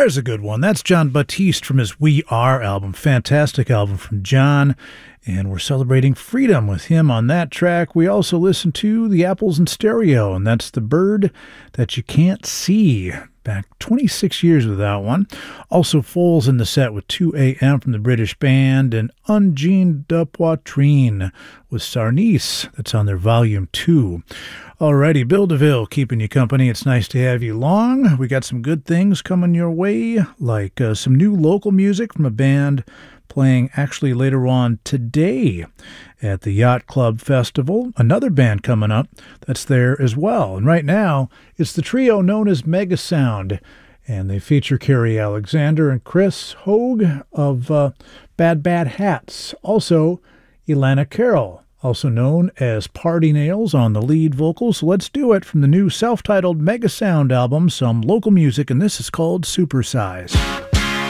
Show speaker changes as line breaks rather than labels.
There's a good one. That's Jon Batiste from his We Are album. Fantastic album from Jon. And we're celebrating freedom with him on that track. We also listened to The Apples in Stereo, and that's The Bird That You Can't See. Back 26 years with that one. Also Foals in the set with 2 a.m. from the British band, and Ungine de Poitrine with Sarnice. That's on their Volume 2. Alrighty, Bill DeVille keeping you company. It's nice to have you along. We got some good things coming your way, like some new local music from a band playing actually later on today at the Yacht Club Festival. Another band coming up that's there as well. And right now, it's the trio known as Mega Sound. And they feature Carrie Alexander and Chris Hogue of Bad Bad Hats. Also, Ilana Carroll, also known as Party Nails, on the lead vocals. So let's do it from the new self-titled Mega Sound album, some local music, and this is called Supersize.